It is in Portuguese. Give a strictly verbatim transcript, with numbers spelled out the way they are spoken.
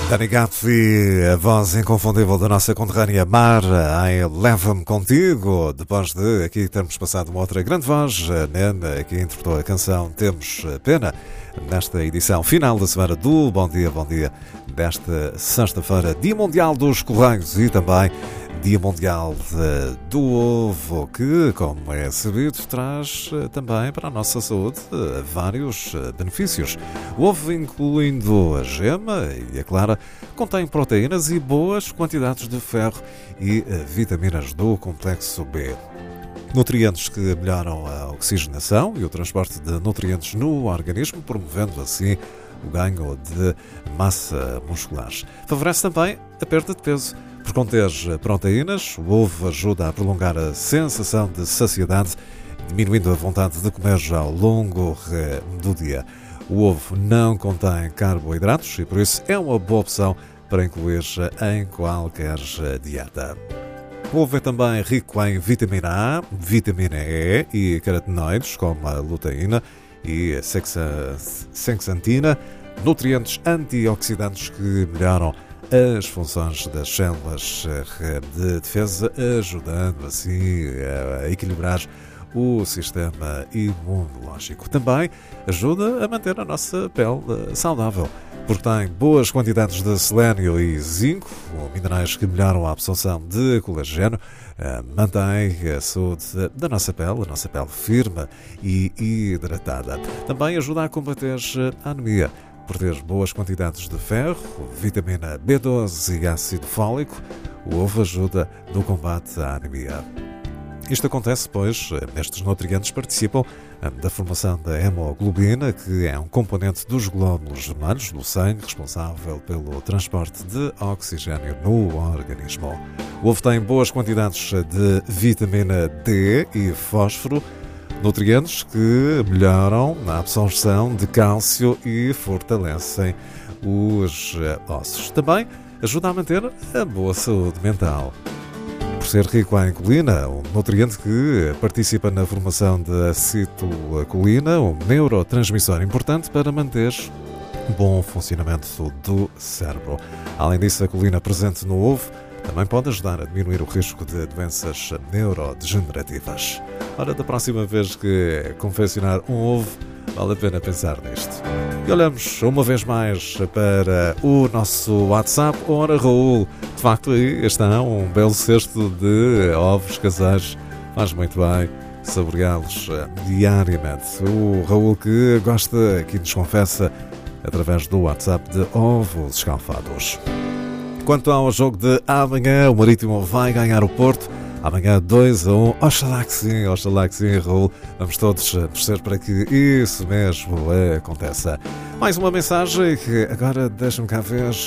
Dani Gapfi, a voz inconfundível da nossa conterrânea Mar, em Leva-me Contigo, depois de aqui termos passado uma outra grande voz, a Nena, que interpretou a canção Temos Pena, nesta edição final da semana do Bom Dia, Bom Dia, desta sexta-feira, Dia Mundial dos Correios e também Dia Mundial do Ovo, que, como é sabido, traz também para a nossa saúde vários benefícios. O ovo, incluindo a gema e a clara, contém proteínas e boas quantidades de ferro e vitaminas do complexo B. Nutrientes que melhoram a oxigenação e o transporte de nutrientes no organismo, promovendo assim o ganho de massa muscular. Favorece também a perda de peso. Por conter proteínas, o ovo ajuda a prolongar a sensação de saciedade, diminuindo a vontade de comer ao longo do dia. O ovo não contém carboidratos e, por isso, é uma boa opção para incluir em qualquer dieta. O ovo é também rico em vitamina A, vitamina E e carotenoides, como a luteína e zeaxantina, nutrientes antioxidantes que melhoram as funções das células de defesa, ajudando assim a equilibrar o sistema imunológico. Também ajuda a manter a nossa pele saudável, porque tem boas quantidades de selênio e zinco, minerais que melhoram a absorção de colageno, mantém a saúde da nossa pele, a nossa pele firme e hidratada. Também ajuda a combater a anemia, por ter boas quantidades de ferro, vitamina B doze e ácido fólico. O ovo ajuda no combate à anemia. Isto acontece, pois, estes nutrientes participam da formação da hemoglobina, que é um componente dos glóbulos vermelhos do sangue, responsável pelo transporte de oxigênio no organismo. O ovo tem boas quantidades de vitamina D e fósforo, nutrientes que melhoram a absorção de cálcio e fortalecem os ossos. Também ajuda a manter a boa saúde mental. Por ser rico em colina, um nutriente que participa na formação de acetilcolina, um neurotransmissor importante para manter o bom funcionamento do cérebro. Além disso, a colina presente no ovo também pode ajudar a diminuir o risco de doenças neurodegenerativas. Ora, da próxima vez que confeccionar um ovo, vale a pena pensar nisto. E olhamos uma vez mais para o nosso WhatsApp. Ora, Raul, de facto aí está um belo cesto de ovos caseiros. Faz muito bem saboreá-los diariamente. O Raul que gosta, que nos confessa através do WhatsApp, de ovos escalfados. Quanto ao jogo de amanhã, o Marítimo vai ganhar o Porto. Amanhã dois a um. Oxalá que sim, oxalá que sim, Raul. Vamos todos torcer para que isso mesmo aconteça. Mais uma mensagem que agora deixa-me cá ver.